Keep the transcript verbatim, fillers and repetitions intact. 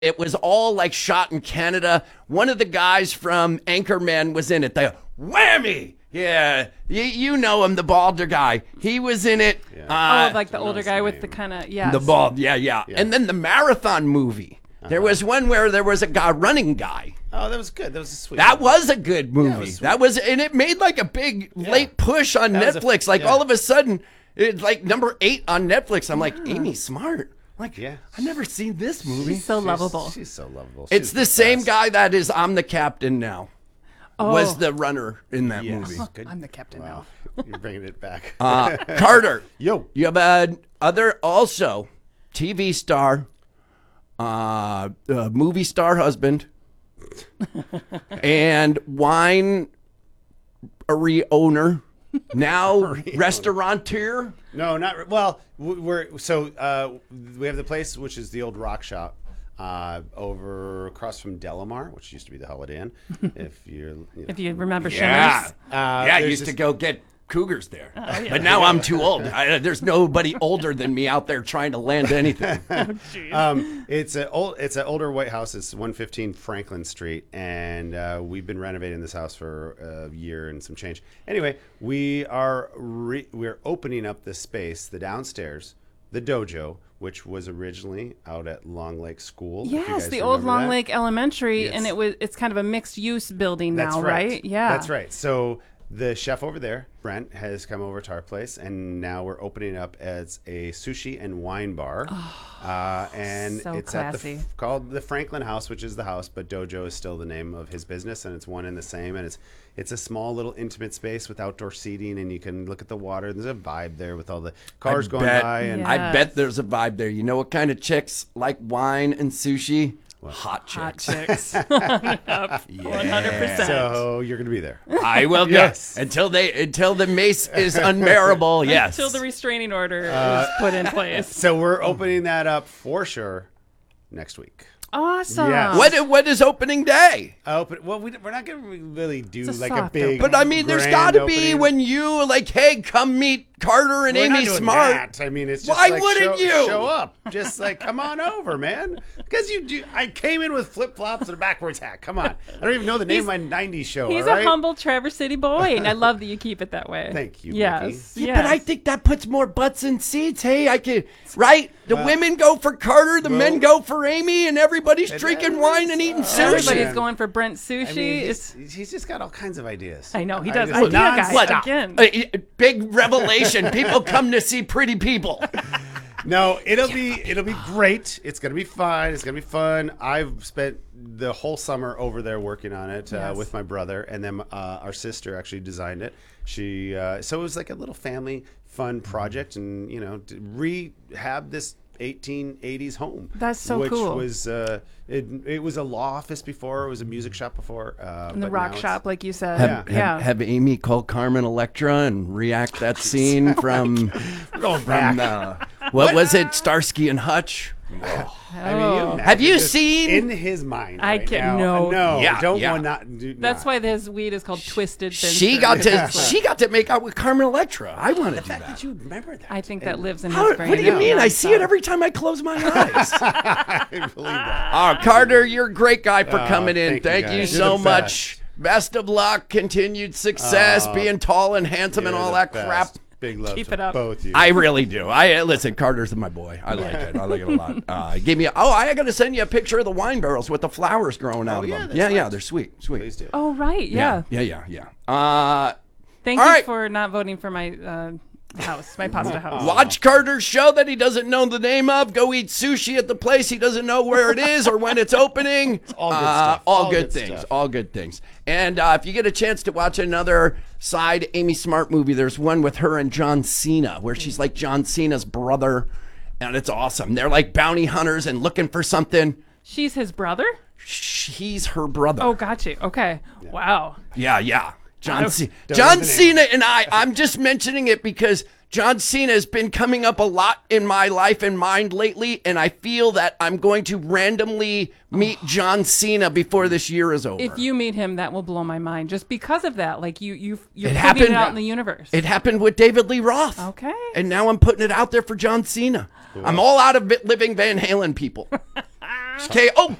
It was all like shot in Canada. One of the guys from Anchorman was in it. The whammy. Yeah, you, you know him, the balder guy. He was in it. Yeah. Uh, oh, like the older guy with the kind of, yeah. the bald, yeah, yeah, yeah. And then the marathon movie. Uh-huh. There was one where there was a guy running guy. Oh, that was good. That was a sweet. That movie. was a good movie. Yeah, was that was, and it made like a big yeah. late push on that Netflix. A, like yeah. all of a sudden, it's like number eight on Netflix. I'm like, yeah. Amy Smart. Like, yeah. I've never seen this movie. She's so she's, lovable. She's so lovable. She's it's the, the same guy that is I'm the Captain Now. Oh. Was the runner in that yes. movie. Good. I'm the captain wow. now. You're bringing it back. uh, Carter. Yo. You have a other also T V star, uh, uh, movie star husband, and wine owner, now restaurateur. No, not well. We're so uh, we have the place which is the old Rock Shop. Uh, over across from Delamar, which used to be the Holiday Inn. If you're, you know. If you remember yeah. Shimmers. Uh, yeah, I used this... to go get cougars there. Oh, yeah. But now I'm too old. I, there's nobody older than me out there trying to land anything. oh, um, it's an old, it's an older white house. It's one fifteen Franklin Street, and uh, we've been renovating this house for a year and some change. Anyway, we are re- we're opening up this space, the downstairs, the dojo, which was originally out at Long Lake School. Yes, the old Long that. Lake Elementary, yes. and it was it's kind of a mixed use building That's now, right. right? Yeah, that's right. So the chef over there, Brent, has come over to our place, and now we're opening up as a sushi and wine bar. Oh, uh, and so it's classy. at the called the Franklin House, which is the house, but Dojo is still the name of his business, and it's one and the same. And it's it's a small little intimate space with outdoor seating, and you can look at the water. There's a vibe there with all the cars I going bet, by, and yes. I bet there's a vibe there. You know what kind of chicks like wine and sushi? What? Hot chicks. Hot chicks. Yep. Yeah. one hundred percent. So you're going to be there. I will go. Yes. Until they until the mace is unbearable, yes. Until the restraining order Uh, is put in place. So we're opening that up for sure next week. Awesome. Yes. What what is opening day? Open. Well, we, we're not going to really do It's a like a soft big. opening. But I mean, there's got grand to be opening. when you like, hey, come meet Carter and We're Amy not doing Smart. that. I mean, it's just Why like wouldn't show, you? show up? Just like come on over, man. Because you do. I came in with flip flops and a backwards hat. Come on. I don't even know the name He's- of my nineties show. He's all right? a humble Traverse City boy, and I love that you keep it that way. Thank you, Yes. Mickey. yes. But I think that puts more butts in seats. Hey, I can right. The Well, women go for Carter, the well, men go for Amy, and everybody's and drinking everybody's- wine and eating uh, sushi. Everybody's Man. going for Brent sushi. I mean, it's, he's, he's just got all kinds of ideas. I know, he does. just- Idea guy. Non-stop. What? Again. Uh, big revelation. People come to see pretty people. No, it'll be it'll be great. It's gonna be fun. It's gonna be fun. I've spent the whole summer over there working on it uh, Yes. with my brother, and then uh, our sister actually designed it. She uh, so it was like a little family fun project, and you know, to rehab this eighteen eighties home. That's so which cool. was uh, it, it was a law office before. It was a music shop before. Uh, in the but rock now it's- shop, like you said. Have, Yeah. have, have Amy call Carmen Electra and react that scene from Going from back. uh, what was it, Starsky and Hutch? I mean, Oh. you Have you imagine seen- in his mind? I right can- now, no. no, Yeah, don't yeah. want not. Do That's not. why his weed is called Twisted Finster. She got to she got to make out with Carmen Electra. I want to do fact that. that you remember that. I think that lives in How, his brain. what do you now. mean? I see it every time I close my eyes. I believe that. Oh, Carter, you're a great guy for Oh, coming in. thank you, Thank you, guys. so You're the much. Best of luck, continued success, Oh, being tall and handsome and You're all the that best. crap. Big love Keep to it up. both you. I really do. I listen. Carter's my boy. I like it. I like it a lot. Uh, give me. A, oh, I got to send you a picture of the wine barrels with the flowers growing out Oh, of yeah, them. that's Yeah, yeah, nice. they're sweet, sweet. Please do. Oh, right. Yeah. yeah, yeah, yeah. yeah. Uh, Thank All you right. for not voting for my uh, house, my pasta house. Watch Carter's show that he doesn't know the name of. Go eat sushi at the place he doesn't know where it is or when it's opening. all good Uh, stuff. All, All good, good things. stuff. All good things. And uh, if you get a chance to watch another side Amy Smart movie, there's one with her and John Cena where she's like John Cena's brother, and it's awesome. They're like bounty hunters and looking for something. She's his brother? He's her brother. Oh, got you. Okay. Wow. Yeah, yeah. John, don't- C- don't John know the Cena and I, I'm just mentioning it because John Cena has been coming up a lot in my life and mind lately, and I feel that I'm going to randomly meet John Cena before this year is over. If you meet him, that will blow my mind. Just because of that, like you, you, you're It putting happened- it out in the universe. It happened with David Lee Roth. Okay. And now I'm putting it out there for John Cena. I'm all out of it living Van Halen people. Okay. Oh,